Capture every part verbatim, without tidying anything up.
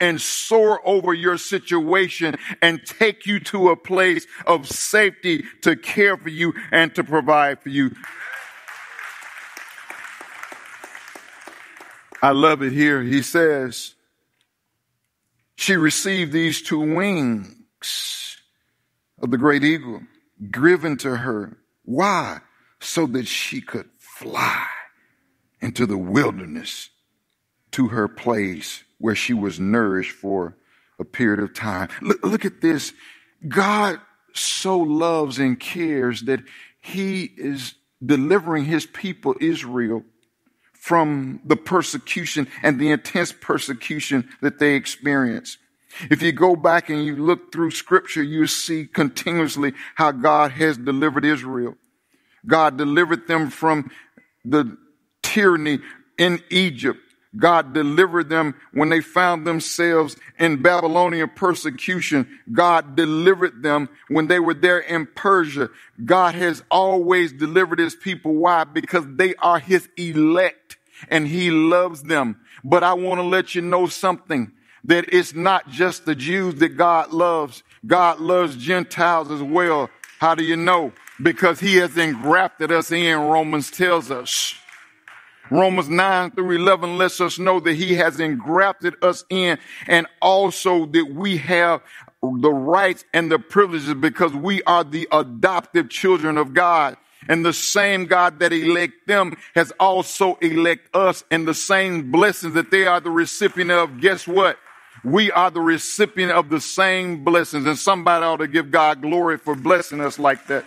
and soar over your situation and take you to a place of safety to care for you and to provide for you. I love it here. He says, she received these two wings of the great eagle given to her. Why? So that she could fly into the wilderness to her place where she was nourished for a period of time. Look, look at this. God so loves and cares that he is delivering his people, Israel, from the persecution and the intense persecution that they experience. If you go back and you look through scripture, you see continuously how God has delivered Israel. God delivered them from the tyranny in Egypt. God delivered them when they found themselves in Babylonian persecution. God delivered them when they were there in Persia. God has always delivered his people. Why? Because they are his elect and he loves them. But I want to let you know something, that it's not just the Jews that God loves. God loves Gentiles as well. How do you know? Because he has engrafted us in, Romans tells us. Romans nine through eleven lets us know that he has engrafted us in, and also that we have the rights and the privileges because we are the adoptive children of God. And the same God that elect them has also elect us, and the same blessings that they are the recipient of. Guess what? We are the recipient of the same blessings, and somebody ought to give God glory for blessing us like that.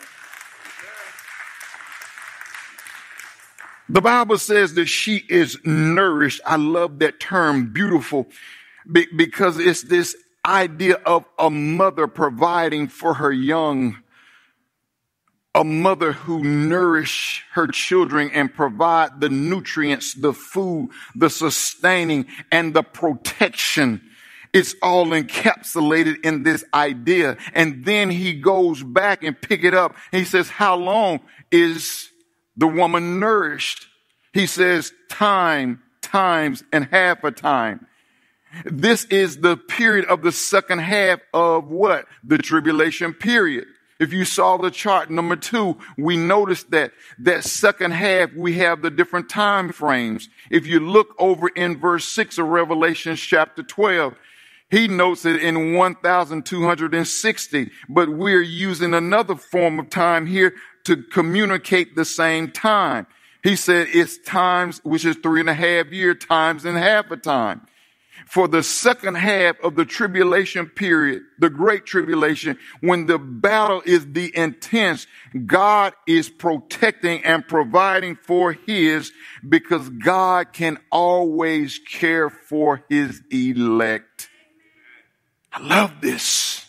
The Bible says that she is nourished. I love that term, beautiful, be- because it's this idea of a mother providing for her young, a mother who nourish her children and provide the nutrients, the food, the sustaining, and the protection. It's all encapsulated in this idea. And then he goes back and pick it up. And he says, how long is the woman nourished? He says time, times, and half a time. This is the period of the second half of what? The tribulation period. If you saw the chart number two, we noticed that that second half, we have the different time frames. If you look over in verse six of Revelation chapter twelve, he notes it in one thousand two hundred sixty, but we're using another form of time here to communicate the same time. He said it's times, which is three and a half year times and half a time. For the second half of the tribulation period, the great tribulation, when the battle is the intense, God is protecting and providing for his, because God can always care for his elect. I love this.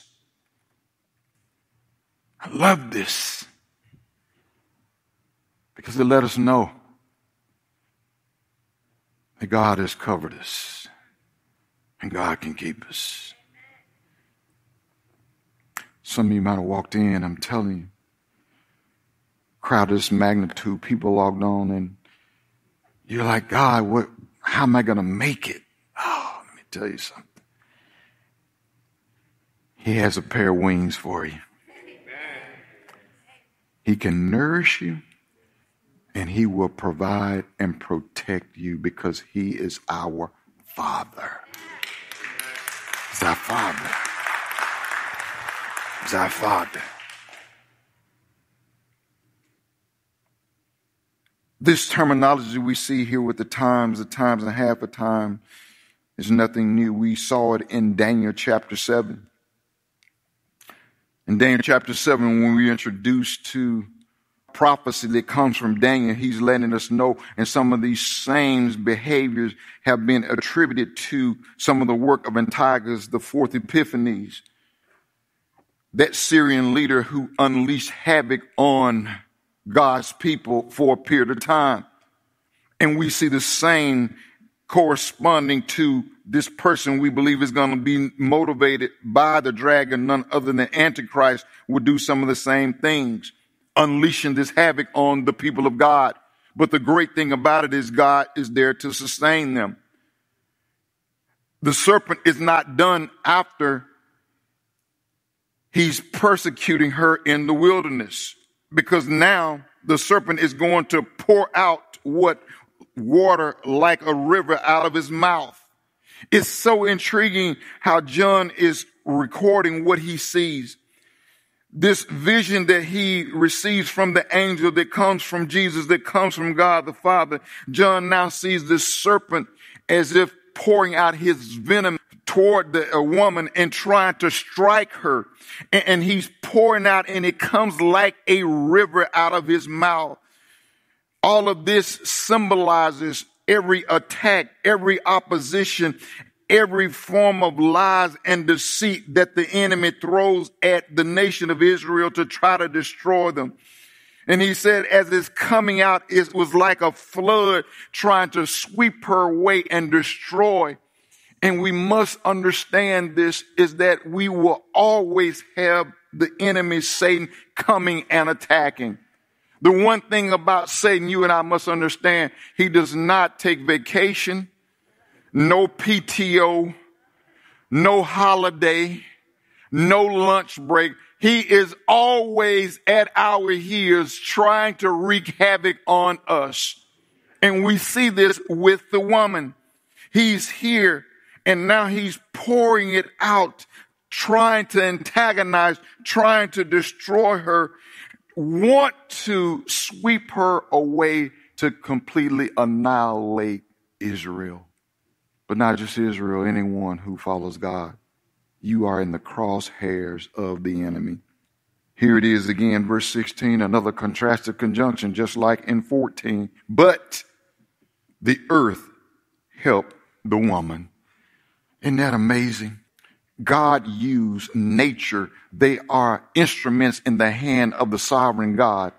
I love this. Because it let us know that God has covered us and God can keep us. Some of you might have walked in, I'm telling you, crowd of this magnitude, people logged on, and you're like, God, what, how am I going to make it? Oh, let me tell you something. He has a pair of wings for you. He can nourish you, and he will provide and protect you because he is our Father. He's our Father. He's our Father. This terminology we see here with the times, the times and a half a time, is nothing new. We saw it in Daniel chapter seven. In Daniel chapter seven, when we are introduced to prophecy that comes from Daniel, he's letting us know, and some of these same behaviors have been attributed to some of the work of Antiochus, the fourth Epiphanes, that Syrian leader who unleashed havoc on God's people for a period of time. And we see the same corresponding to this person we believe is going to be motivated by the dragon, none other than Antichrist, will do some of the same things, unleashing this havoc on the people of God. But the great thing about it is God is there to sustain them. The serpent is not done after he's persecuting her in the wilderness, because now the serpent is going to pour out what water like a river out of his mouth. It's so intriguing how John is recording what he sees. This vision that he receives from the angel that comes from Jesus, that comes from God the Father. John now sees this serpent as if pouring out his venom toward the a woman and trying to strike her. And, and he's pouring out, and it comes like a river out of his mouth. All of this symbolizes every attack, every opposition, every form of lies and deceit that the enemy throws at the nation of Israel to try to destroy them. And he said, as it's coming out, it was like a flood trying to sweep her away and destroy. And we must understand this, is that we will always have the enemy, Satan, coming and attacking. The one thing about Satan, you and I must understand, he does not take vacation, no P T O, no holiday, no lunch break. He is always at our heels trying to wreak havoc on us. And we see this with the woman. He's here, and now he's pouring it out, trying to antagonize, trying to destroy her, want to sweep her away to completely annihilate Israel. But not just Israel, anyone who follows God. You are in the crosshairs of the enemy. Here it is again, verse sixteen, another contrastive conjunction, just like in fourteen. But the earth helped the woman. Isn't that amazing? God used nature. They are instruments in the hand of the sovereign God.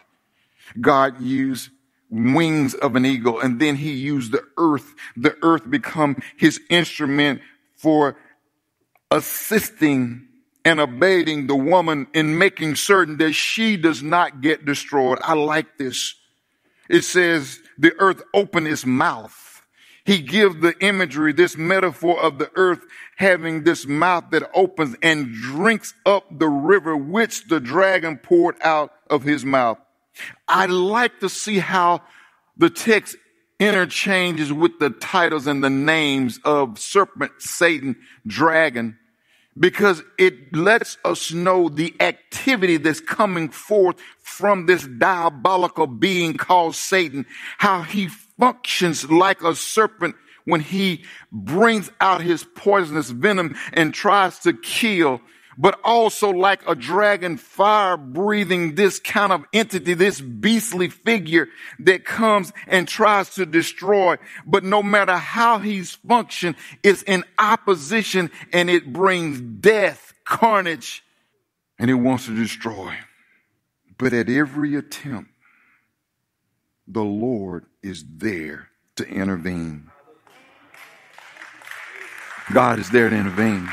God used wings of an eagle, and then he used the earth. The earth become his instrument for assisting and abating the woman in making certain that she does not get destroyed. I like this. It says the earth opened its mouth. He gives the imagery, this metaphor of the earth having this mouth that opens and drinks up the river which the dragon poured out of his mouth. I like to see how the text interchanges with the titles and the names of serpent, Satan, dragon, because it lets us know the activity that's coming forth from this diabolical being called Satan, how he functions like a serpent when he brings out his poisonous venom and tries to kill, but also like a dragon, fire breathing, this kind of entity, this beastly figure that comes and tries to destroy. But no matter how he's functioned, it's in opposition, and it brings death, carnage, and it wants to destroy. But at every attempt, the Lord is there to intervene. God is there to intervene.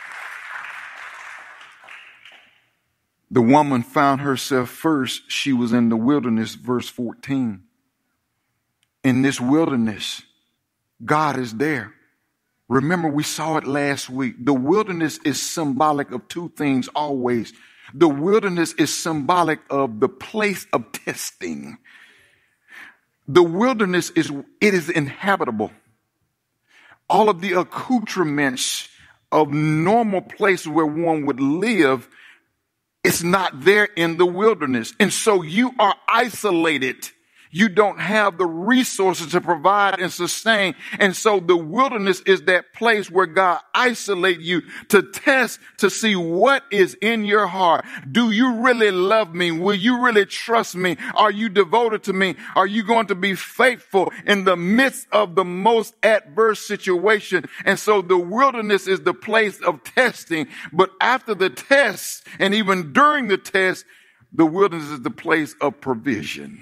The woman found herself first. She was in the wilderness, verse fourteen. In this wilderness, God is there. Remember, we saw it last week. The wilderness is symbolic of two things always. The wilderness is symbolic of the place of testing. The wilderness is, it is inhabitable. All of the accoutrements of normal places where one would live, it's not there in the wilderness. And so you are isolated. You don't have the resources to provide and sustain. And so the wilderness is that place where God isolates you to test, to see what is in your heart. Do you really love me? Will you really trust me? Are you devoted to me? Are you going to be faithful in the midst of the most adverse situation? And so the wilderness is the place of testing. But after the test, and even during the test, the wilderness is the place of provision.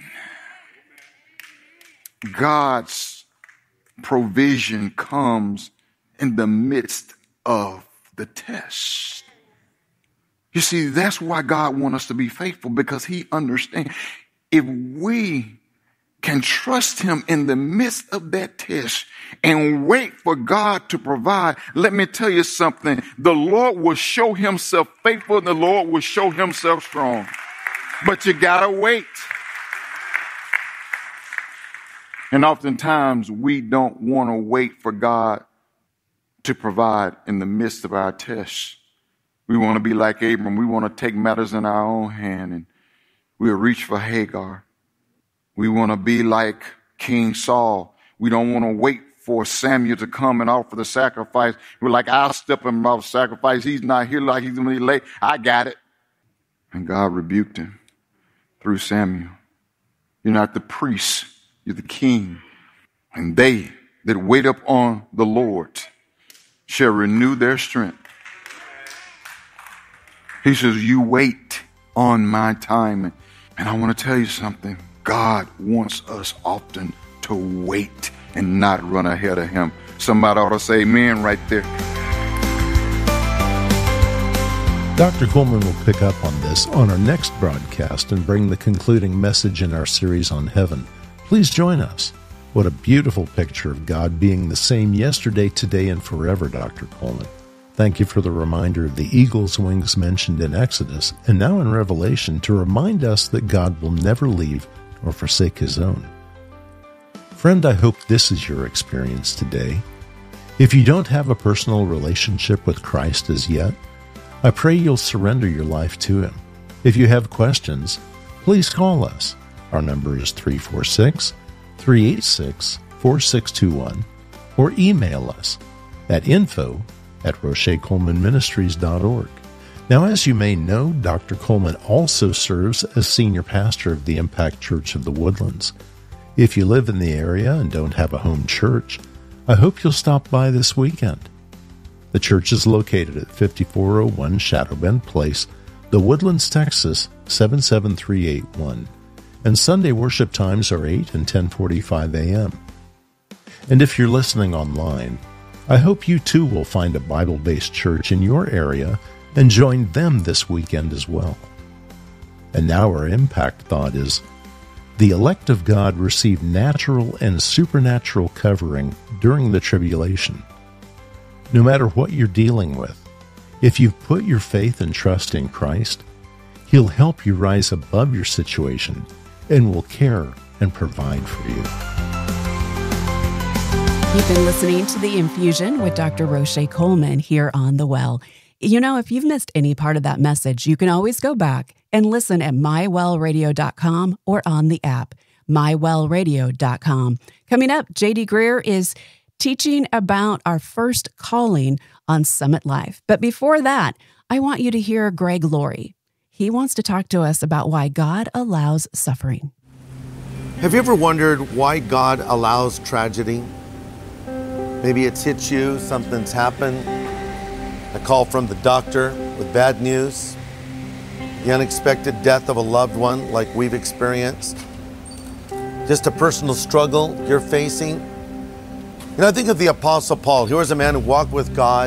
God's provision comes in the midst of the test. You see, that's why God wants us to be faithful, because he understands if we can trust him in the midst of that test and wait for God to provide, let me tell you something. The Lord will show himself faithful and the Lord will show himself strong. But you gotta wait. And oftentimes we don't want to wait for God to provide in the midst of our tests. We want to be like Abram. We want to take matters in our own hand and we'll reach for Hagar. We want to be like King Saul. We don't want to wait for Samuel to come and offer the sacrifice. We're like, I'll step him off sacrifice. He's not here like he's going to be late. I got it. And God rebuked him through Samuel. You're not the priest. You're the king. And they that wait upon the Lord shall renew their strength. He says, you wait on my time. And I want to tell you something. God wants us often to wait and not run ahead of him. Somebody ought to say amen right there. Doctor Coleman will pick up on this on our next broadcast and bring the concluding message in our series on heaven. Please join us. What a beautiful picture of God being the same yesterday, today, and forever, Doctor Coleman. Thank you for the reminder of the eagle's wings mentioned in Exodus and now in Revelation to remind us that God will never leave or forsake his own. Friend, I hope this is your experience today. If you don't have a personal relationship with Christ as yet, I pray you'll surrender your life to him. If you have questions, please call us. Our number is three four six, three eight six, four six two one or email us at info at roche coleman ministries dot org. Now, as you may know, Doctor Coleman also serves as senior pastor of the Impact Church of the Woodlands. If you live in the area and don't have a home church, I hope you'll stop by this weekend. The church is located at fifty-four oh one Shadow Bend Place, The Woodlands, Texas, seven seven three eight one. And Sunday worship times are eight and ten forty-five a.m. And if you're listening online, I hope you too will find a Bible-based church in your area and join them this weekend as well. And now our impact thought is, the elect of God receive natural and supernatural covering during the tribulation. No matter what you're dealing with, if you've put your faith and trust in Christ, he'll help you rise above your situation and will care and provide for you. You've been listening to The Infusion with Doctor Roche Coleman here on The Well. You know, if you've missed any part of that message, you can always go back and listen at my well radio dot com or on the app, my well radio dot com. Coming up, J D Greer is teaching about our first calling on Summit Life. But before that, I want you to hear Greg Laurie. He wants to talk to us about why God allows suffering. Have you ever wondered why God allows tragedy? Maybe it's hit you, something's happened, a call from the doctor with bad news, the unexpected death of a loved one like we've experienced, just a personal struggle you're facing. You know, I think of the Apostle Paul. He was a man who walked with God,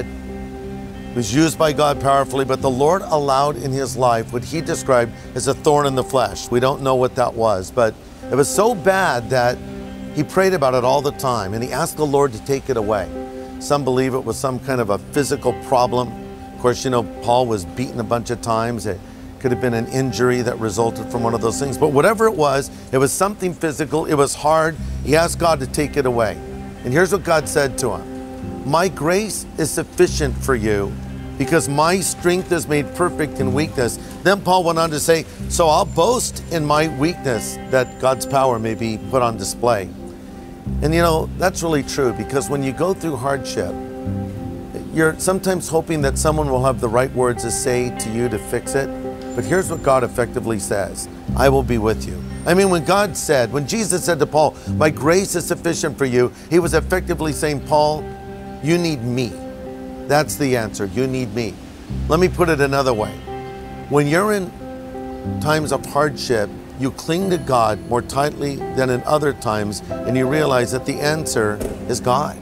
was used by God powerfully, but the Lord allowed in his life what he described as a thorn in the flesh. We don't know what that was, but it was so bad that he prayed about it all the time, and he asked the Lord to take it away. Some believe it was some kind of a physical problem. Of course, you know, Paul was beaten a bunch of times. It could have been an injury that resulted from one of those things. But whatever it was, it was something physical. It was hard. He asked God to take it away. And here's what God said to him. My grace is sufficient for you because my strength is made perfect in weakness. Then Paul went on to say, so I'll boast in my weakness that God's power may be put on display. And you know, that's really true, because when you go through hardship, you're sometimes hoping that someone will have the right words to say to you to fix it. But here's what God effectively says. I will be with you. I mean, when God said, when Jesus said to Paul, my grace is sufficient for you, he was effectively saying, Paul, you need me. That's the answer. You need me. Let me put it another way. When you're in times of hardship, you cling to God more tightly than in other times, and you realize that the answer is God.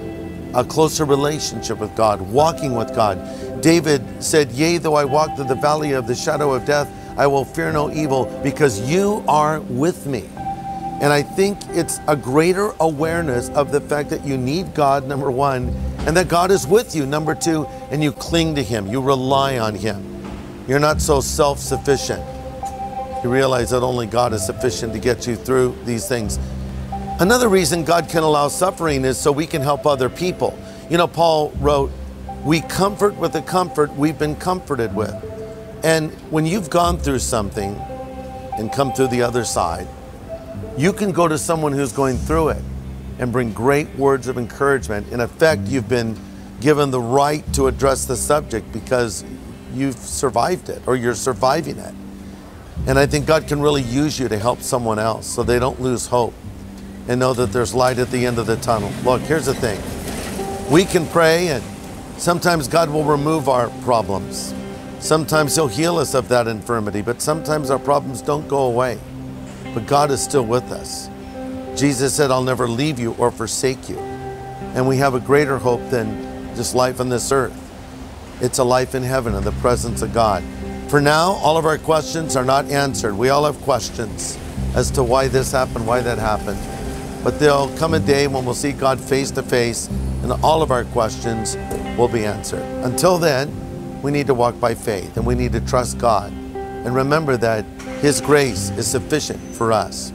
A closer relationship with God, walking with God. David said, yea, though I walk through the valley of the shadow of death, I will fear no evil because you are with me. And I think it's a greater awareness of the fact that you need God, number one, and that God is with you, number two, and you cling to him, you rely on him. You're not so self-sufficient. You realize that only God is sufficient to get you through these things. Another reason God can allow suffering is so we can help other people. You know, Paul wrote, we comfort with the comfort we've been comforted with. And when you've gone through something and come through the other side, you can go to someone who's going through it and bring great words of encouragement. In effect, you've been given the right to address the subject because you've survived it or you're surviving it. And I think God can really use you to help someone else so they don't lose hope and know that there's light at the end of the tunnel. Look, here's the thing. We can pray, and sometimes God will remove our problems. Sometimes he'll heal us of that infirmity, but sometimes our problems don't go away. But God is still with us. Jesus said, I'll never leave you or forsake you. And we have a greater hope than just life on this earth. It's a life in heaven in the presence of God. For now, all of our questions are not answered. We all have questions as to why this happened, why that happened. But there'll come a day when we'll see God face to face and all of our questions will be answered. Until then, we need to walk by faith and we need to trust God and remember that his grace is sufficient for us.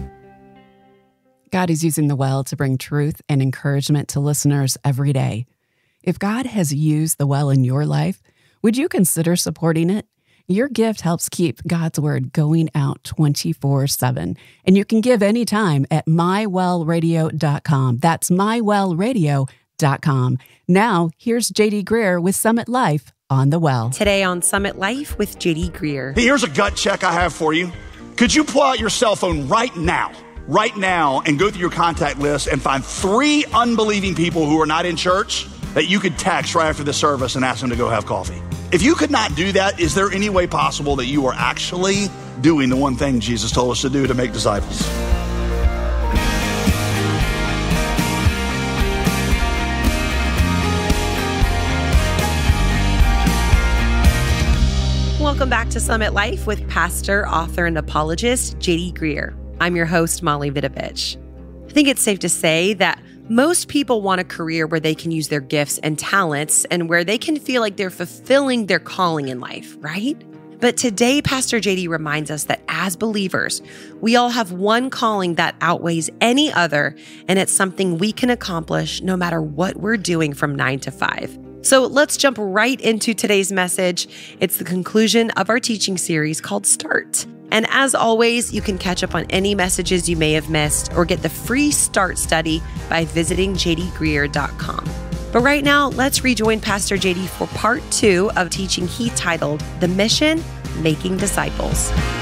God is using the well to bring truth and encouragement to listeners every day. If God has used the well in your life, would you consider supporting it? Your gift helps keep God's word going out twenty-four seven. And you can give anytime at my well radio dot com. That's my well radio dot com. Now, here's J D Greear with Summit Life on the Well. Today on Summit Life with J D Greear. Hey, here's a gut check I have for you. Could you pull out your cell phone right now, right now, and go through your contact list and find three unbelieving people who are not in church that you could text right after the service and ask them to go have coffee? If you could not do that, is there any way possible that you are actually doing the one thing Jesus told us to do to make disciples? Welcome back to Summit Life with pastor, author, and apologist J D Greear. I'm your host, Molly Vidovich. I think it's safe to say that most people want a career where they can use their gifts and talents and where they can feel like they're fulfilling their calling in life, right? But today, Pastor J D reminds us that as believers, we all have one calling that outweighs any other, and it's something we can accomplish no matter what we're doing from nine to five. So let's jump right into today's message. It's the conclusion of our teaching series called Start. And as always, you can catch up on any messages you may have missed or get the free Start study by visiting j d greear dot com. But right now, let's rejoin Pastor J D for part two of teaching he titled The Mission, Making Disciples.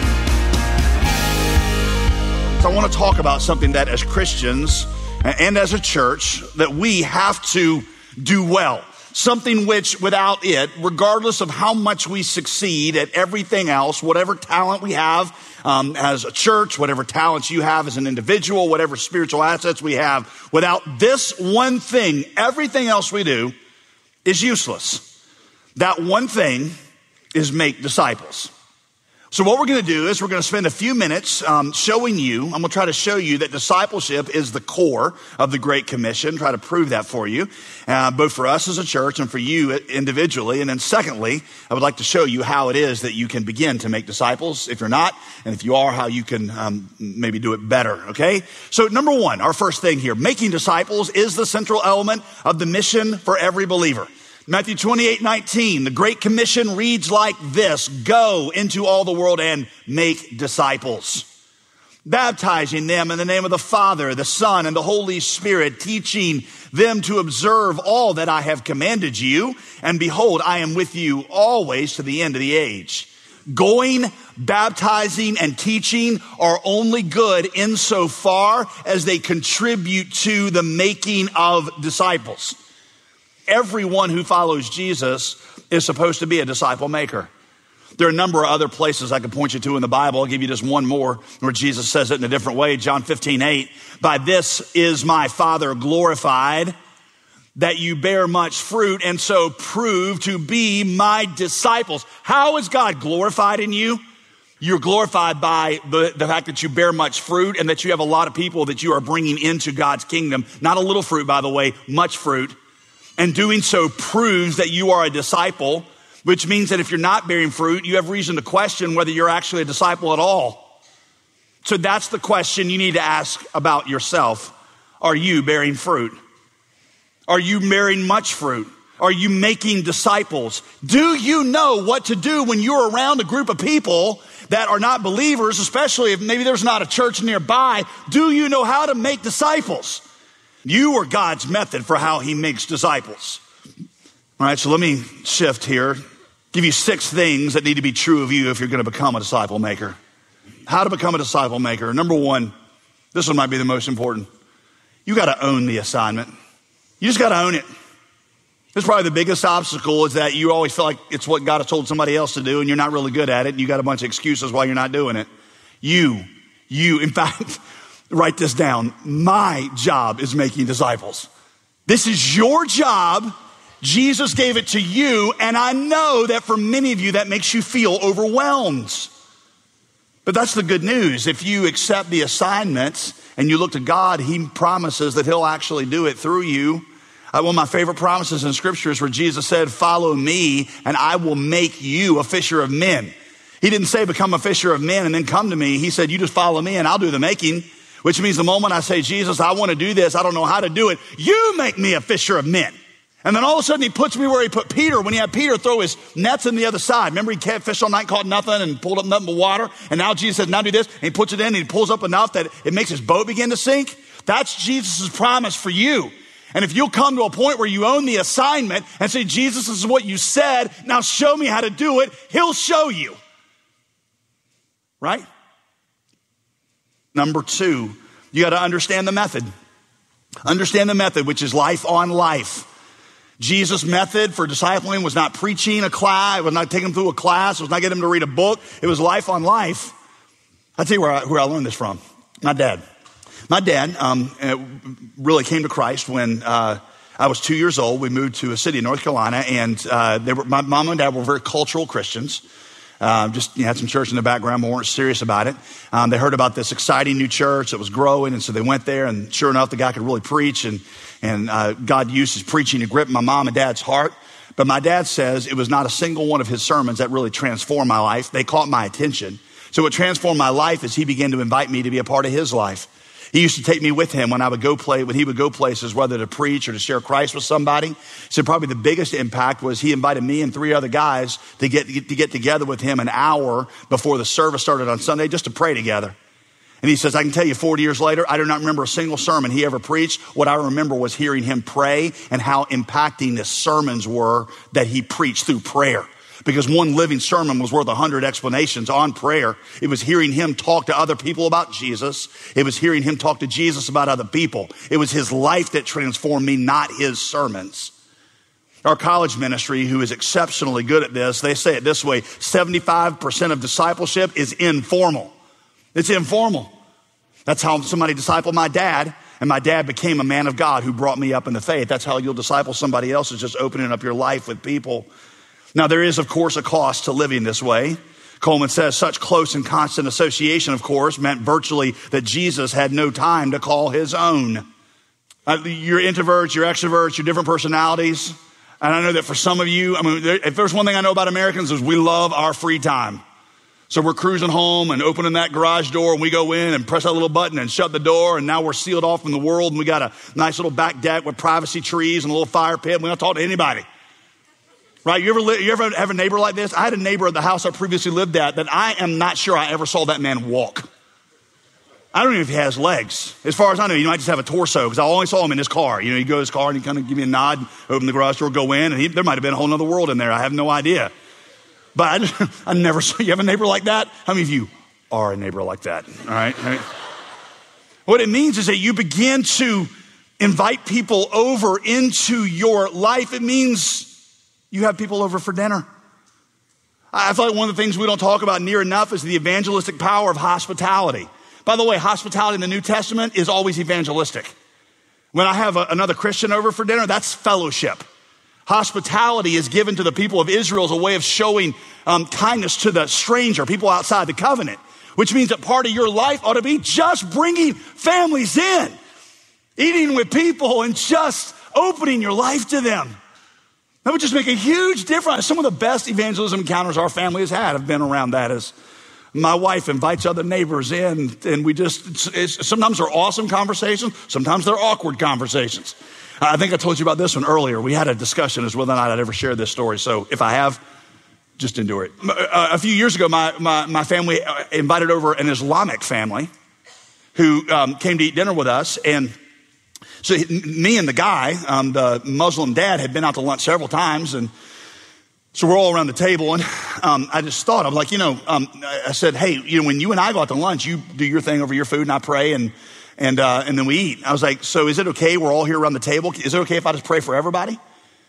So I want to talk about something that as Christians and as a church that we have to do well. Something which without it, regardless of how much we succeed at everything else, whatever talent we have um, as a church, whatever talents you have as an individual, whatever spiritual assets we have, without this one thing, everything else we do is useless. That one thing is make disciples. So what we're going to do is we're going to spend a few minutes um, showing you, I'm going to try to show you that discipleship is the core of the Great Commission, try to prove that for you, uh, both for us as a church and for you individually. And then secondly, I would like to show you how it is that you can begin to make disciples if you're not, and if you are, how you can um, maybe do it better, okay? So number one, our first thing here, making disciples is the central element of the mission for every believer. Matthew twenty-eight nineteen, the Great Commission reads like this: go into all the world and make disciples, baptizing them in the name of the Father, the Son, and the Holy Spirit, teaching them to observe all that I have commanded you. And behold, I am with you always to the end of the age. Going, baptizing, and teaching are only good insofar as they contribute to the making of disciples. Everyone who follows Jesus is supposed to be a disciple maker. There are a number of other places I could point you to in the Bible. I'll give you just one more where Jesus says it in a different way. John fifteen eight, by this is my Father glorified, that you bear much fruit and so prove to be my disciples. How is God glorified in you? You're glorified by the, the fact that you bear much fruit and that you have a lot of people that you are bringing into God's kingdom. Not a little fruit, by the way, much fruit. And doing so proves that you are a disciple, which means that if you're not bearing fruit, you have reason to question whether you're actually a disciple at all. So that's the question you need to ask about yourself. Are you bearing fruit? Are you bearing much fruit? Are you making disciples? Do you know what to do when you're around a group of people that are not believers, especially if maybe there's not a church nearby? Do you know how to make disciples? You are God's method for how he makes disciples. All right, so let me shift here. Give you six things that need to be true of you if you're going to become a disciple maker. How to become a disciple maker. Number one, this one might be the most important. You got to own the assignment. You just got to own it. This is probably the biggest obstacle, is that you always feel like it's what God has told somebody else to do and you're not really good at it. And you got a bunch of excuses why you're not doing it. You, you, in fact, write this down. My job is making disciples. This is your job. Jesus gave it to you. And I know that for many of you, that makes you feel overwhelmed. But that's the good news. If you accept the assignment and you look to God, he promises that he'll actually do it through you. Uh, one of my favorite promises in scripture is where Jesus said, follow me and I will make you a fisher of men. He didn't say become a fisher of men and then come to me. He said, you just follow me and I'll do the making, which means the moment I say, Jesus, I want to do this, I don't know how to do it, you make me a fisher of men. And then all of a sudden he puts me where he put Peter when he had Peter throw his nets in the other side. Remember he kept fish all night, caught nothing and pulled up nothing but water. And now Jesus says, now do this. And he puts it in and he pulls up enough that it makes his boat begin to sink. That's Jesus' promise for you. And if you'll come to a point where you own the assignment and say, Jesus, this is what you said, now show me how to do it, he'll show you. Right? Number two, you got to understand the method. Understand the method, which is life on life. Jesus' method for discipling was not preaching a class, it was not taking them through a class, it was not getting them to read a book, it was life on life. I'll tell you where I, where I learned this from. My dad. My dad um, really came to Christ when uh, I was two years old. We moved to a city in North Carolina, and uh, they were, my mom and dad were very cultural Christians. Uh, just you know, had some church in the background, but weren't serious about it. Um, they heard about this exciting new church that was growing, and so they went there. And sure enough, the guy could really preach, and and uh, God used his preaching to grip my mom and dad's heart. But my dad says it was not a single one of his sermons that really transformed my life. They caught my attention. So what transformed my life is he began to invite me to be a part of his life. He used to take me with him when I would go play, when he would go places, whether to preach or to share Christ with somebody. So probably the biggest impact was he invited me and three other guys to get, to get together with him an hour before the service started on Sunday just to pray together. And he says, I can tell you forty years later, I do not remember a single sermon he ever preached. What I remember was hearing him pray and how impacting his sermons were that he preached through prayer. Because one living sermon was worth a hundred explanations on prayer. It was hearing him talk to other people about Jesus. It was hearing him talk to Jesus about other people. It was his life that transformed me, not his sermons. Our college ministry, who is exceptionally good at this, they say it this way, seventy-five percent of discipleship is informal. It's informal. That's how somebody discipled my dad, and my dad became a man of God who brought me up in the faith. That's how you'll disciple somebody else, is just opening up your life with people. Now, there is, of course, a cost to living this way. Coleman says such close and constant association, of course, meant virtually that Jesus had no time to call his own. Uh, you're introverts, you're extroverts, you're different personalities. And I know that for some of you, I mean, there, if there's one thing I know about Americans is we love our free time. So we're cruising home and opening that garage door, and we go in and press that little button and shut the door, and now we're sealed off from the world, and we got a nice little back deck with privacy trees and a little fire pit, and we don't talk to anybody. Right? You ever, li- you ever have a neighbor like this? I had a neighbor at the house I previously lived at that I am not sure I ever saw that man walk. I don't even know if he has legs. As far as I know, he might just have a torso, because I only saw him in his car. You know, he'd go to his car and he'd kind of give me a nod, open the garage door, go in, and he, there might have been a whole other world in there. I have no idea. But I, just, I never saw, you have a neighbor like that? How many of you are a neighbor like that? All right? All right. What it means is that you begin to invite people over into your life. It means you have people over for dinner. I feel like one of the things we don't talk about near enough is the evangelistic power of hospitality. By the way, hospitality in the New Testament is always evangelistic. When I have a, another Christian over for dinner, that's fellowship. Hospitality is given to the people of Israel as a way of showing um, kindness to the stranger, people outside the covenant, which means that part of your life ought to be just bringing families in, eating with people and just opening your life to them. That would just make a huge difference. Some of the best evangelism encounters our family has had have been around that. As my wife invites other neighbors in, and we just, it's, it's, sometimes they're awesome conversations, sometimes they're awkward conversations. I think I told you about this one earlier. We had a discussion as whether or not I'd ever share this story. So if I have, just endure it. A few years ago, my, my, my family invited over an Islamic family who um, came to eat dinner with us. And so me and the guy, um, the Muslim dad, had been out to lunch several times. And so we're all around the table. And um, I just thought, I'm like, you know, um, I said, hey, you know, when you and I go out to lunch, you do your thing over your food and I pray and And uh, and then we eat. I was like, so is it okay? We're all here around the table. Is it okay if I just pray for everybody?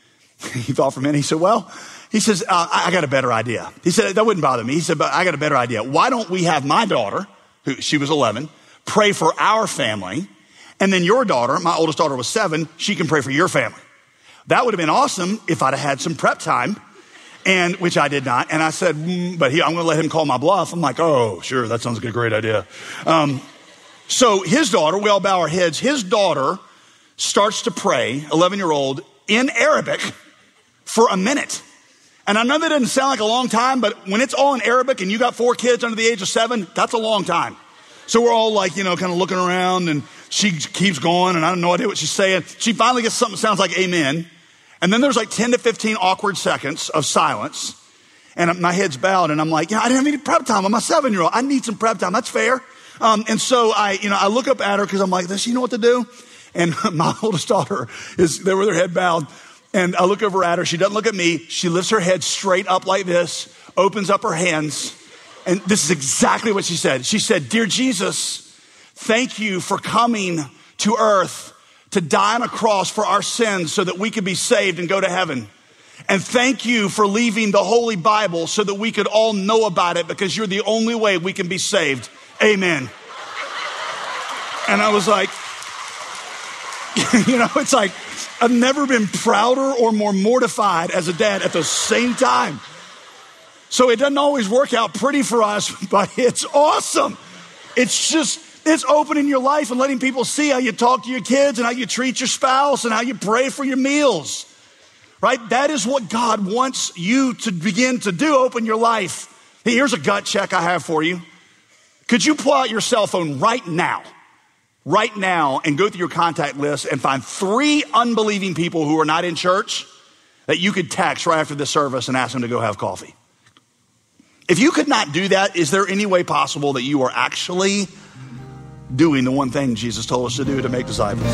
He thought for a minute. He said, well, he says, uh, I got a better idea. He said, that wouldn't bother me. He said, but I got a better idea. Why don't we have my daughter, who she was eleven, pray for our family. And then your daughter, my oldest daughter was seven, she can pray for your family. That would have been awesome if I'd have had some prep time, and which I did not. And I said, mm, but he, I'm going to let him call my bluff. I'm like, oh, sure, that sounds like a great idea. Um, So his daughter, we all bow our heads, his daughter starts to pray, eleven-year-old, in Arabic for a minute. And I know that doesn't sound like a long time, but when it's all in Arabic and you got four kids under the age of seven, that's a long time. So we're all like, you know, kind of looking around, and she keeps going, and I have no idea what she's saying. She finally gets something that sounds like amen. And then there's like ten to fifteen awkward seconds of silence. And my head's bowed, and I'm like, yeah, I didn't have any prep time. I'm a seven-year-old. I need some prep time. That's fair. Um, and so I, you know, I look up at her because I'm like, does she know what to do? And my oldest daughter is there with her head bowed. And I look over at her. She doesn't look at me. She lifts her head straight up like this, opens up her hands. And this is exactly what she said. She said, dear Jesus, thank you for coming to earth to die on a cross for our sins so that we could be saved and go to heaven. And thank you for leaving the Holy Bible so that we could all know about it, because you're the only way we can be saved. Amen. And I was like, you know, it's like, I've never been prouder or more mortified as a dad at the same time. So it doesn't always work out pretty for us, but it's awesome. It's just, it's opening your life and letting people see how you talk to your kids and how you treat your spouse and how you pray for your meals, right? That is what God wants you to begin to do, open your life. Hey, here's a gut check I have for you. Could you pull out your cell phone right now, right now, and go through your contact list and find three unbelieving people who are not in church that you could text right after this service and ask them to go have coffee? If you could not do that, is there any way possible that you are actually doing the one thing Jesus told us to do to make disciples?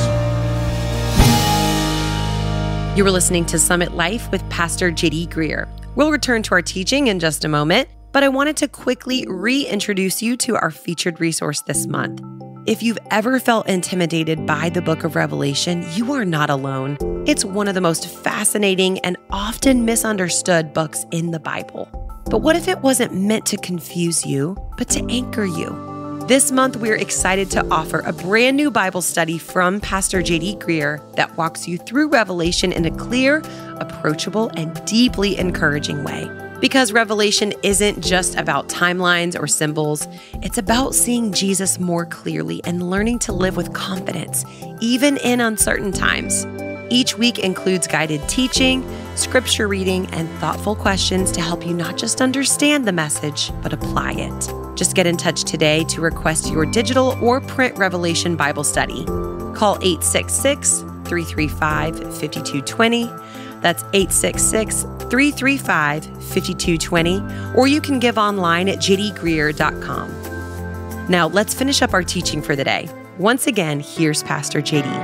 You were listening to Summit Life with Pastor J D Greear. We'll return to our teaching in just a moment, but I wanted to quickly reintroduce you to our featured resource this month. If you've ever felt intimidated by the book of Revelation, you are not alone. It's one of the most fascinating and often misunderstood books in the Bible. But what if it wasn't meant to confuse you, but to anchor you? This month, we're excited to offer a brand new Bible study from Pastor J D Greear that walks you through Revelation in a clear, approachable, and deeply encouraging way. Because Revelation isn't just about timelines or symbols, it's about seeing Jesus more clearly and learning to live with confidence, even in uncertain times. Each week includes guided teaching, scripture reading, and thoughtful questions to help you not just understand the message, but apply it. Just get in touch today to request your digital or print Revelation Bible study. Call eight six six, three three five, five two two zero. That's eight six six, three three five, five two two zero, or you can give online at j d greear dot com. Now, let's finish up our teaching for the day. Once again, here's Pastor J D.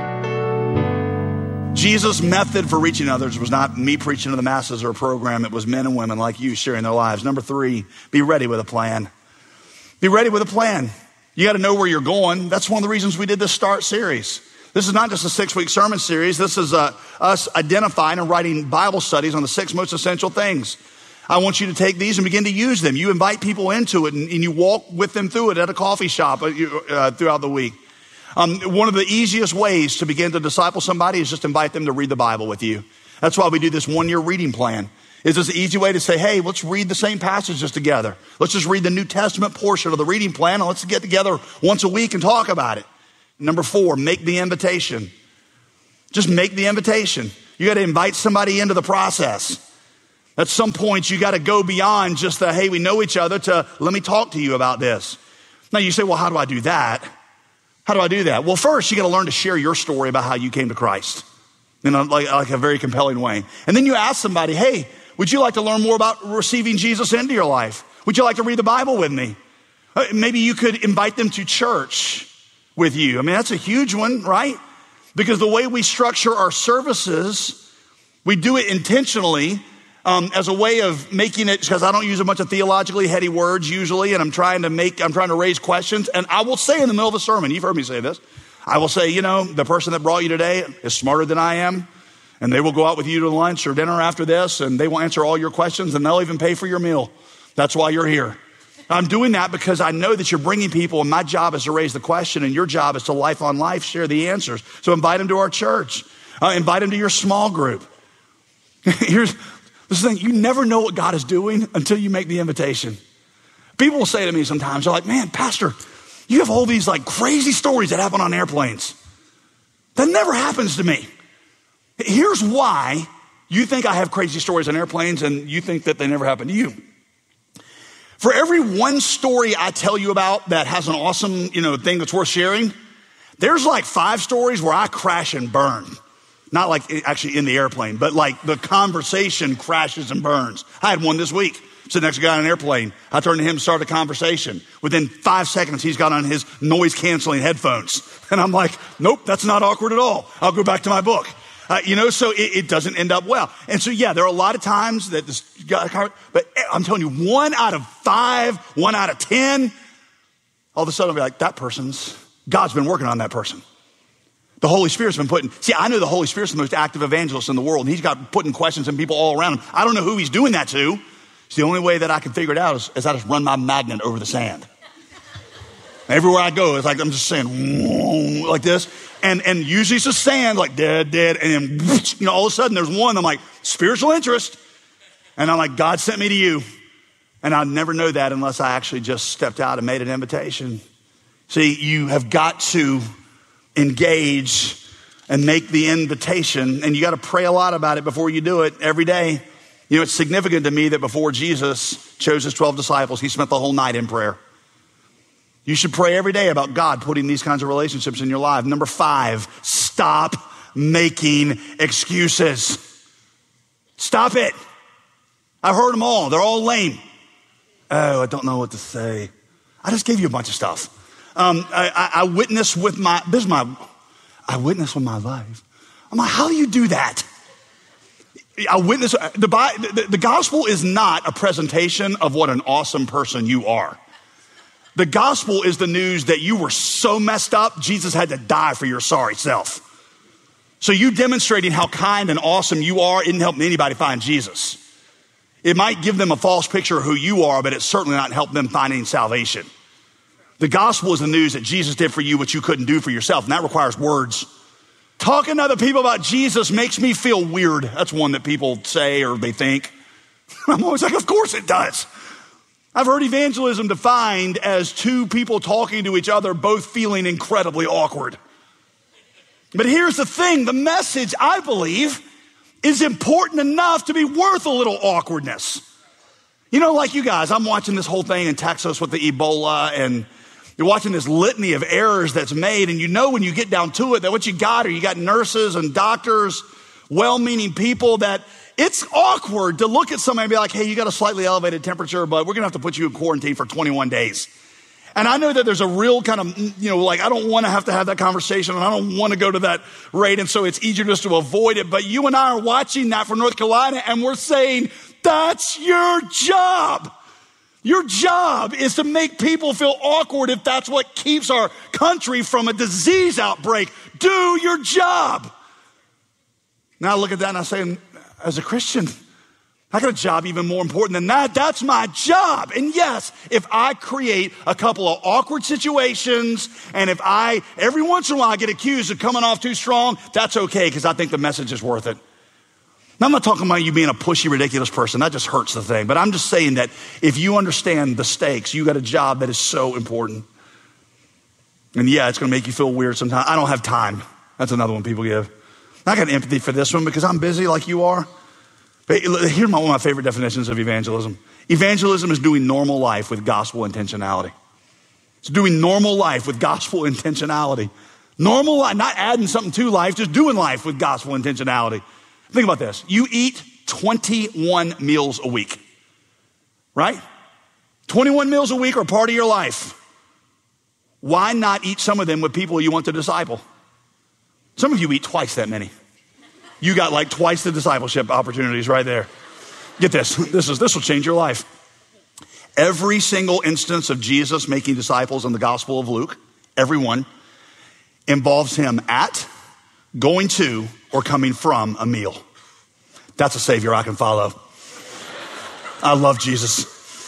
Jesus' method for reaching others was not me preaching to the masses or a program. It was men and women like you sharing their lives. Number three, be ready with a plan. Be ready with a plan. You got to know where you're going. That's one of the reasons we did this Start series. This is not just a six-week sermon series. This is uh, us identifying and writing Bible studies on the six most essential things. I want you to take these and begin to use them. You invite people into it, and, and you walk with them through it at a coffee shop uh, throughout the week. Um, one of the easiest ways to begin to disciple somebody is just invite them to read the Bible with you. That's why we do this one-year reading plan. It's just an easy way to say, hey, let's read the same passages together. Let's just read the New Testament portion of the reading plan, and let's get together once a week and talk about it. Number four, make the invitation. Just make the invitation. You got to invite somebody into the process. At some point, you got to go beyond just the, hey, we know each other, to let me talk to you about this. Now you say, well, how do I do that? How do I do that? Well, first, you got to learn to share your story about how you came to Christ in a, like, like a very compelling way. And then you ask somebody, hey, would you like to learn more about receiving Jesus into your life? Would you like to read the Bible with me? Uh, maybe you could invite them to church with you. I mean, that's a huge one, right? Because the way we structure our services, we do it intentionally um, as a way of making it, because I don't use a bunch of theologically heady words usually, and I'm trying to make, I'm trying to raise questions. And I will say in the middle of a sermon, you've heard me say this, I will say, you know, the person that brought you today is smarter than I am. And they will go out with you to lunch or dinner after this, and they will answer all your questions, and they'll even pay for your meal. That's why you're here. I'm doing that because I know that you're bringing people, and my job is to raise the question, and your job is to life on life share the answers. So invite them to our church. Uh, invite them to your small group. Here's this thing. You never know what God is doing until you make the invitation. People will say to me sometimes, they're like, man, Pastor, you have all these like crazy stories that happen on airplanes. That never happens to me. Here's why you think I have crazy stories on airplanes and you think that they never happen to you. For every one story I tell you about that has an awesome, you know, thing that's worth sharing, there's like five stories where I crash and burn. Not like actually in the airplane, but like the conversation crashes and burns. I had one this week. Sitting next to a guy on an airplane. I turned to him to start a conversation. Within five seconds, he's got on his noise canceling headphones. And I'm like, nope, that's not awkward at all. I'll go back to my book. Uh, you know, so it, it doesn't end up well. And so, yeah, there are a lot of times that this guy, but I'm telling you, one out of five, one out of ten, all of a sudden I'll be like, that person's, God's been working on that person. The Holy Spirit's been putting, see, I know the Holy Spirit's the most active evangelist in the world, and he's got putting questions in people all around him. I don't know who he's doing that to. It's the only way that I can figure it out is, is I just run my magnet over the sand. Everywhere I go, it's like I'm just saying, like this. And and usually it's just sand, like dead, dead. And then, you know, all of a sudden there's one. I'm like, spiritual interest. And I'm like, God sent me to you. And I'd never know that unless I actually just stepped out and made an invitation. See, you have got to engage and make the invitation. And you got to pray a lot about it before you do it every day. You know, it's significant to me that before Jesus chose his twelve disciples, he spent the whole night in prayer. You should pray every day about God putting these kinds of relationships in your life. Number five, stop making excuses. Stop it. I've heard them all. They're all lame. Oh, I don't know what to say. I just gave you a bunch of stuff. Um, I, I, I witness with my, this is my, I witness with my life. I'm like, how do you do that? I witness, the, the, the gospel is not a presentation of what an awesome person you are. The gospel is the news that you were so messed up, Jesus had to die for your sorry self. So you demonstrating how kind and awesome you are isn't helping anybody find Jesus. It might give them a false picture of who you are, but it's certainly not helping them finding salvation. The gospel is the news that Jesus did for you what you couldn't do for yourself, and that requires words. Talking to other people about Jesus makes me feel weird. That's one that people say or they think. I'm always like, of course it does. I've heard evangelism defined as two people talking to each other, both feeling incredibly awkward. But here's the thing, the message, I believe, is important enough to be worth a little awkwardness. You know, like you guys, I'm watching this whole thing in Texas with the Ebola, and you're watching this litany of errors that's made, and you know when you get down to it that what you got are you got nurses and doctors, well-meaning people that it's awkward to look at somebody and be like, hey, you got a slightly elevated temperature, but we're going to have to put you in quarantine for twenty-one days. And I know that there's a real kind of, you know, like I don't want to have to have that conversation and I don't want to go to that rate. And so it's easier just to avoid it. But you and I are watching that from North Carolina and we're saying, that's your job. Your job is to make people feel awkward if that's what keeps our country from a disease outbreak. Do your job. Now I look at that and I say, as a Christian, I got a job even more important than that. That's my job. And yes, if I create a couple of awkward situations and if I, every once in a while, get accused of coming off too strong, that's okay because I think the message is worth it. Now, I'm not talking about you being a pushy, ridiculous person. That just hurts the thing. But I'm just saying that if you understand the stakes, you got a job that is so important. And yeah, it's going to make you feel weird sometimes. I don't have time. That's another one people give. I got empathy for this one because I'm busy like you are. But here's my, one of my favorite definitions of evangelism. Evangelism is doing normal life with gospel intentionality. It's doing normal life with gospel intentionality. Normal life, not adding something to life, just doing life with gospel intentionality. Think about this. You eat twenty-one meals a week, right? twenty-one meals a week are part of your life. Why not eat some of them with people you want to disciple? Some of you eat twice that many. You got like twice the discipleship opportunities right there. Get this. This is this will change your life. Every single instance of Jesus making disciples in the Gospel of Luke, every one, involves him at, going to, or coming from a meal. That's a Savior I can follow. I love Jesus.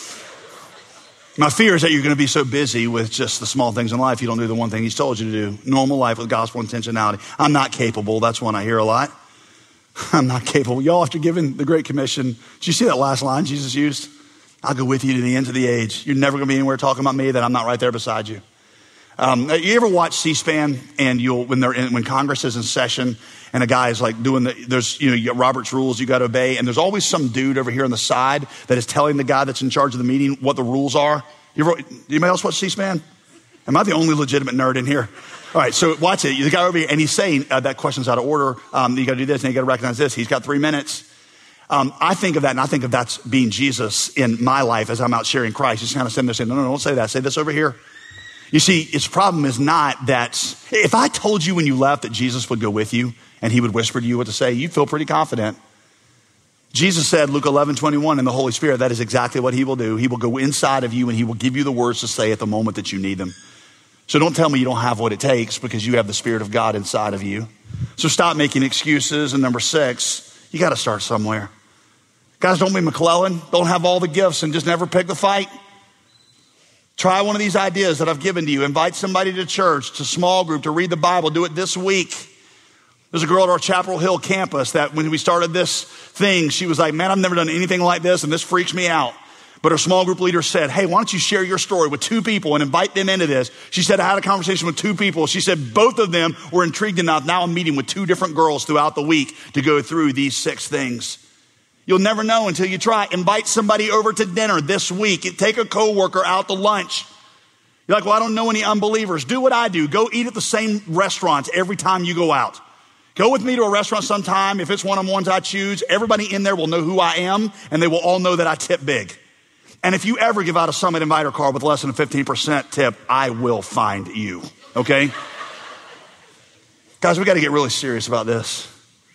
My fear is that you're going to be so busy with just the small things in life, you don't do the one thing he's told you to do. Normal life with gospel intentionality. I'm not capable. That's one I hear a lot. I'm not capable. Y'all, after giving the Great Commission, did you see that last line Jesus used? I'll go with you to the ends of the age. You're never going to be anywhere talking about me that I'm not right there beside you. Um, you ever watch C-SPAN and you'll, when they're in, when Congress is in session and a guy is like doing the, there's, you know, you got Robert's rules you got to obey. And there's always some dude over here on the side that is telling the guy that's in charge of the meeting what the rules are. You ever, anybody else watch C-SPAN? Am I the only legitimate nerd in here? All right, so watch it. The guy over here, and he's saying uh, that question's out of order. Um, you got to do this, and you got to recognize this. He's got three minutes. Um, I think of that, and I think of that's being Jesus in my life as I'm out sharing Christ. He's kind of sitting there saying, no, no, don't say that. Say this over here. You see, its problem is not that if I told you when you left that Jesus would go with you and he would whisper to you what to say, you'd feel pretty confident. Jesus said, Luke eleven twenty-one, in the Holy Spirit, that is exactly what he will do. He will go inside of you and he will give you the words to say at the moment that you need them. So don't tell me you don't have what it takes because you have the Spirit of God inside of you. So stop making excuses. And number six, you got to start somewhere. Guys, don't be McClellan. Don't have all the gifts and just never pick the fight. Try one of these ideas that I've given to you. Invite somebody to church, to small group, to read the Bible. Do it this week. There's a girl at our Chapel Hill campus that when we started this thing, she was like, man, I've never done anything like this and this freaks me out. But her small group leader said, hey, why don't you share your story with two people and invite them into this? She said, I had a conversation with two people. She said, both of them were intrigued enough. Now I'm meeting with two different girls throughout the week to go through these six things. You'll never know until you try. Invite somebody over to dinner this week. Take a coworker out to lunch. You're like, well, I don't know any unbelievers. Do what I do. Go eat at the same restaurants every time you go out. Go with me to a restaurant sometime. If it's one of the ones I choose, everybody in there will know who I am and they will all know that I tip big. And if you ever give out a Summit Inviter card with less than a fifteen percent tip, I will find you, okay? Guys, we got to get really serious about this.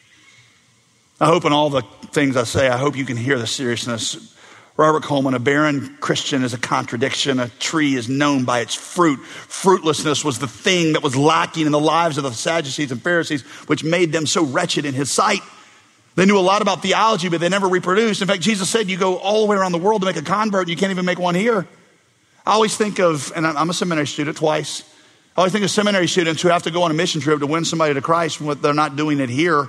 I hope in all the things I say, I hope you can hear the seriousness. Robert Coleman, a barren Christian is a contradiction. A tree is known by its fruit. Fruitlessness was the thing that was lacking in the lives of the Sadducees and Pharisees, which made them so wretched in his sight. They knew a lot about theology, but they never reproduced. In fact, Jesus said you go all the way around the world to make a convert, and you can't even make one here. I always think of, and I'm a seminary student twice, I always think of seminary students who have to go on a mission trip to win somebody to Christ when they're not doing it here.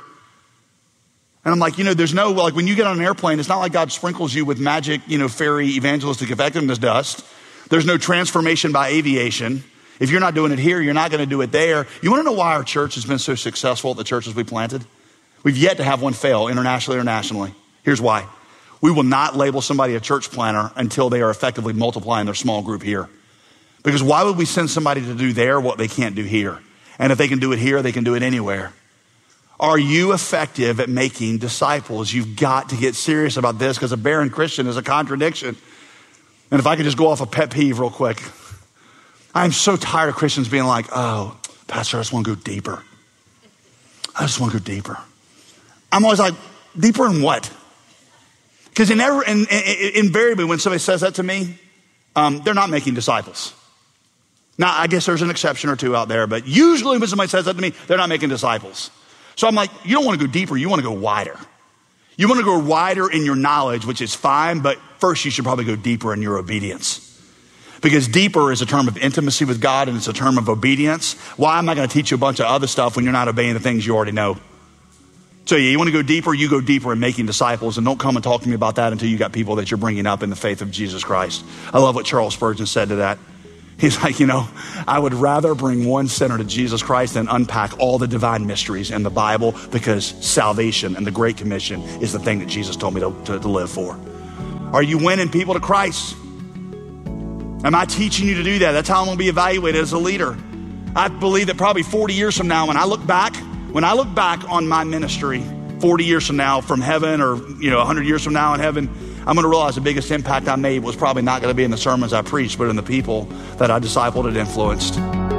And I'm like, you know, there's no, like when you get on an airplane, it's not like God sprinkles you with magic, you know, fairy evangelistic effectiveness dust. There's no transformation by aviation. If you're not doing it here, you're not going to do it there. You want to know why our church has been so successful at the churches we planted? We've yet to have one fail internationally or nationally. Here's why. We will not label somebody a church planter until they are effectively multiplying their small group here. Because why would we send somebody to do there what they can't do here? And if they can do it here, they can do it anywhere. Are you effective at making disciples? You've got to get serious about this because a barren Christian is a contradiction. And if I could just go off a pet peeve real quick. I'm so tired of Christians being like, oh, Pastor, I just want to go deeper. I just want to go deeper. I'm always like, deeper in what? Because in every, in, in, invariably when somebody says that to me, um, they're not making disciples. Now, I guess there's an exception or two out there, but usually when somebody says that to me, they're not making disciples. So I'm like, you don't want to go deeper, you want to go wider. You want to go wider in your knowledge, which is fine, but first you should probably go deeper in your obedience. Because deeper is a term of intimacy with God and it's a term of obedience. Why am I going to teach you a bunch of other stuff when you're not obeying the things you already know? So yeah, you want to go deeper, you go deeper in making disciples, and don't come and talk to me about that until you got people that you're bringing up in the faith of Jesus Christ. I love what Charles Spurgeon said to that. He's like, you know, I would rather bring one sinner to Jesus Christ than unpack all the divine mysteries in the Bible, because salvation and the Great Commission is the thing that Jesus told me to, to, to live for. Are you winning people to Christ? Am I teaching you to do that? That's how I'm going to be evaluated as a leader. I believe that probably forty years from now, when I look back, when I look back on my ministry forty years from now from heaven, or, you know, one hundred years from now in heaven, I'm going to realize the biggest impact I made was probably not going to be in the sermons I preached, but in the people that I discipled and influenced.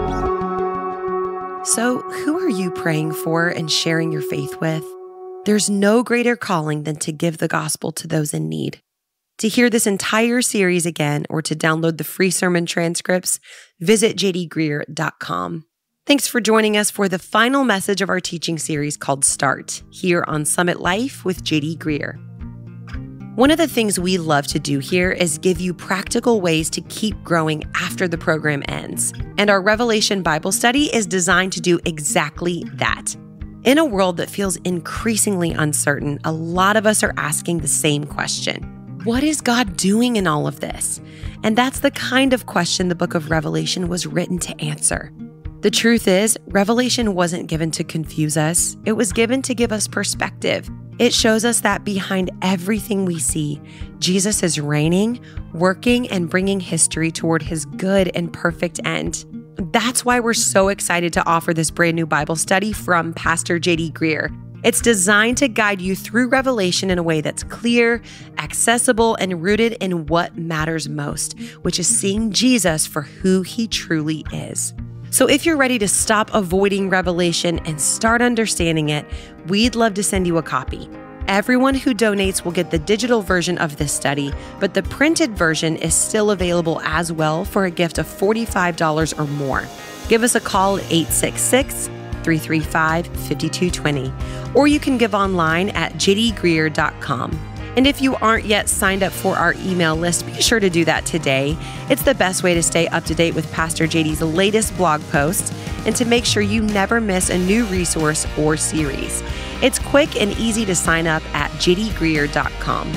So, who are you praying for and sharing your faith with? There's no greater calling than to give the gospel to those in need. To hear this entire series again, or to download the free sermon transcripts, visit j d greer dot com. Thanks for joining us for the final message of our teaching series called Start, here on Summit Life with J D Greer. One of the things we love to do here is give you practical ways to keep growing after the program ends. And our Revelation Bible study is designed to do exactly that. In a world that feels increasingly uncertain, a lot of us are asking the same question. What is God doing in all of this? And that's the kind of question the book of Revelation was written to answer. The truth is, Revelation wasn't given to confuse us. It was given to give us perspective. It shows us that behind everything we see, Jesus is reigning, working, and bringing history toward his good and perfect end. That's why we're so excited to offer this brand new Bible study from Pastor J D Greer. It's designed to guide you through Revelation in a way that's clear, accessible, and rooted in what matters most, which is seeing Jesus for who he truly is. So if you're ready to stop avoiding Revelation and start understanding it, we'd love to send you a copy. Everyone who donates will get the digital version of this study, but the printed version is still available as well for a gift of forty-five dollars or more. Give us a call at eight six six, three three five, five two two zero, or you can give online at j d greer dot com. And if you aren't yet signed up for our email list, be sure to do that today. It's the best way to stay up to date with Pastor J D's latest blog posts and to make sure you never miss a new resource or series. It's quick and easy to sign up at j d greer dot com.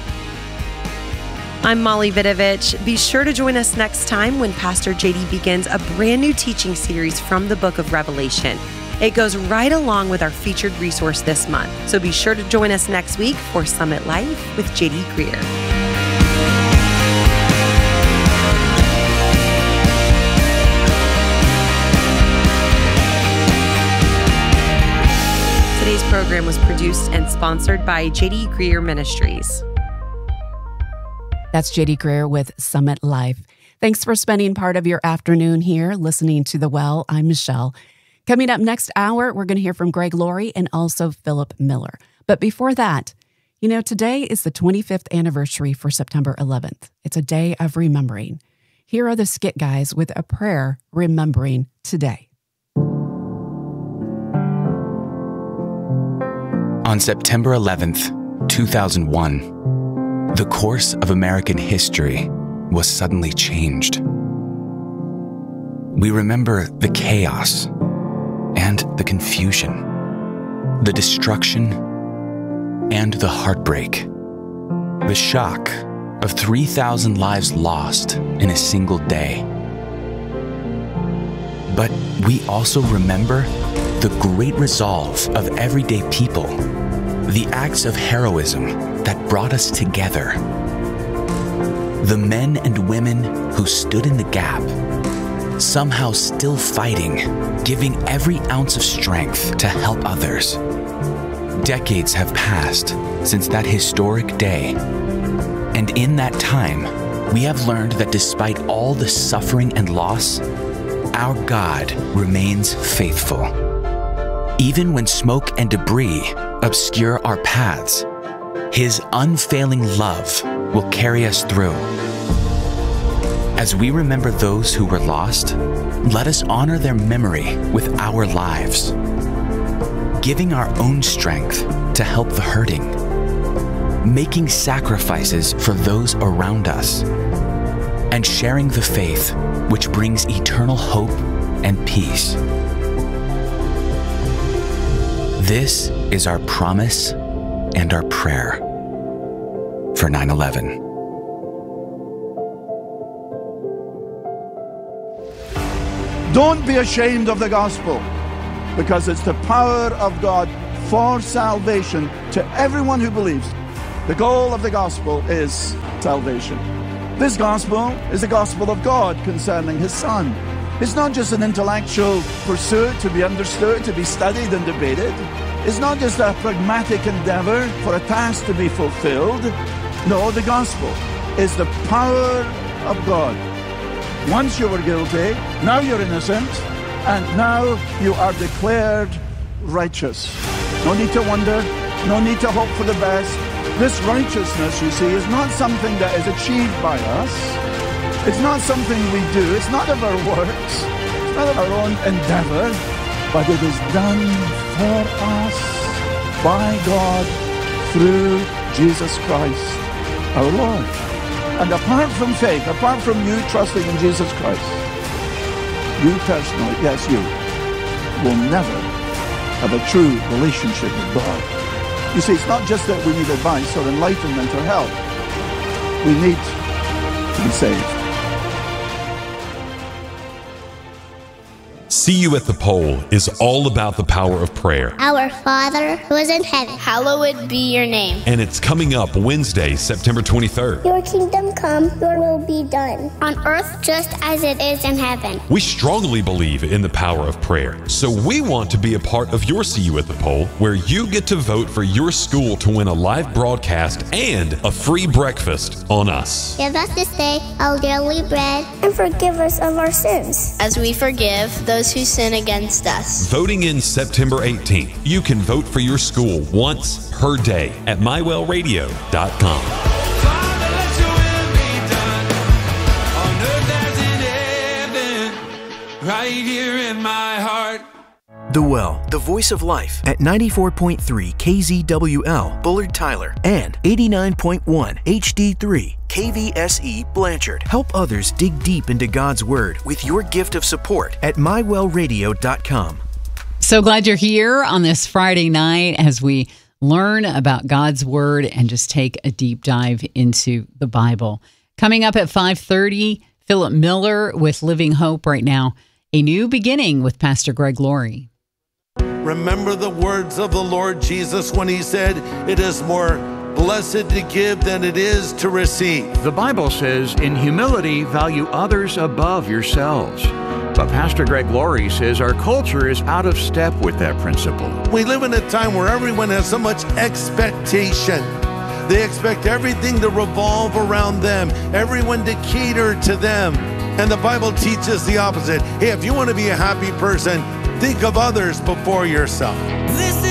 I'm Molly Vidovich. Be sure to join us next time when Pastor J D begins a brand new teaching series from the book of Revelation. It goes right along with our featured resource this month. So be sure to join us next week for Summit Life with J D Greer. Today's program was produced and sponsored by J D Greer Ministries. That's J D Greer with Summit Life. Thanks for spending part of your afternoon here listening to The Well. I'm Michelle. Coming up next hour, we're going to hear from Greg Laurie and also Philip Miller. But before that, you know, today is the twenty-fifth anniversary for September eleventh. It's a day of remembering. Here are the Skit Guys with a prayer remembering today. On September eleventh, two thousand one, the course of American history was suddenly changed. We remember the chaos and the confusion, the destruction and the heartbreak, the shock of three thousand lives lost in a single day. But we also remember the great resolve of everyday people, the acts of heroism that brought us together, the men and women who stood in the gap, somehow still fighting, giving every ounce of strength to help others. Decades have passed since that historic day, and in that time, we have learned that despite all the suffering and loss, our God remains faithful. Even when smoke and debris obscure our paths, His unfailing love will carry us through. As we remember those who were lost, let us honor their memory with our lives, giving our own strength to help the hurting, making sacrifices for those around us, and sharing the faith which brings eternal hope and peace. This is our promise and our prayer for nine eleven. Don't be ashamed of the gospel, because it's the power of God for salvation to everyone who believes. The goal of the gospel is salvation. This gospel is the gospel of God concerning His Son. It's not just an intellectual pursuit to be understood, to be studied and debated. It's not just a pragmatic endeavor for a task to be fulfilled. No, the gospel is the power of God. Once you were guilty, now you're innocent, and now you are declared righteous. No need to wonder, no need to hope for the best. This righteousness, you see, is not something that is achieved by us. It's not something we do. It's not of our works. It's not of our own endeavor, but it is done for us by God through Jesus Christ, our Lord. And apart from faith, apart from you trusting in Jesus Christ, you personally, yes, you, will never have a true relationship with God. You see, it's not just that we need advice or enlightenment or help. We need to be saved. See You at the Pole is all about the power of prayer. Our Father who is in heaven, hallowed be your name. And it's coming up Wednesday, September twenty-third. Your kingdom come, your will be done, on earth just as it is in heaven. We strongly believe in the power of prayer, so we want to be a part of your See You at the Pole, where you get to vote for your school to win a live broadcast and a free breakfast on us. Give us this day our daily bread, and forgive us of our sins, as we forgive those who sin against us. Voting in September eighteenth. You can vote for your school once per day at my well radio dot com. Father, let your will be done on earth as in heaven, right here in my heart. The Well, the voice of life at ninety-four point three K Z W L, Bullard Tyler, and eighty-nine point one H D three K V S E Blanchard. Help others dig deep into God's Word with your gift of support at my well radio dot com. So glad you're here on this Friday night as we learn about God's Word and just take a deep dive into the Bible. Coming up at five thirty, Philip Miller with Living Hope. Right now, A New Beginning with Pastor Greg Laurie. Remember the words of the Lord Jesus when He said, "It is more blessed to give than it is to receive." The Bible says, in humility, value others above yourselves. But Pastor Greg Laurie says our culture is out of step with that principle. We live in a time where everyone has so much expectation. They expect everything to revolve around them, everyone to cater to them. And the Bible teaches the opposite. Hey, if you want to be a happy person, think of others before yourself. This